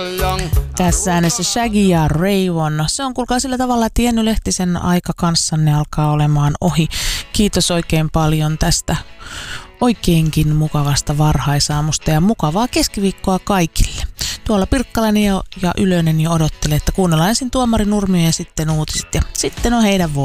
Tässä äänessä Shaggy ja Rayvon. Se on kuulkaa sillä tavalla, että Jenny Lehtisen aika kanssanne alkaa olemaan ohi. Kiitos oikein paljon tästä oikeinkin mukavasta varhaisaamusta ja mukavaa keskiviikkoa kaikille. Tuolla Pirkkalainen ja Ylönen jo odottelee, että kuunnellaan ensin Tuomari Nurmio ja sitten uutiset ja sitten on heidän vuoro.